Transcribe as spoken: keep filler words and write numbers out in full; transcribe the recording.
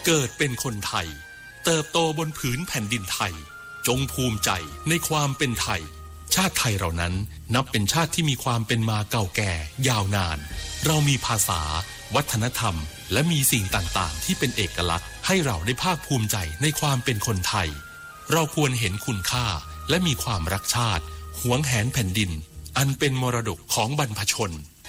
เกิดเป็นคนไทยเติบโตบนผืนแผ่นดินไทยจงภูมิใจในความเป็นไทยชาติไทยเรานั้นนับเป็นชาติที่มีความเป็นมาเก่าแก่ยาวนานเรามีภาษาวัฒนธรรมและมีสิ่งต่างๆที่เป็นเอกลักษณ์ให้เราได้ภาคภูมิใจในความเป็นคนไทยเราควรเห็นคุณค่าและมีความรักชาติหวงแหนแผ่นดินอันเป็นมรดกของบรรพชน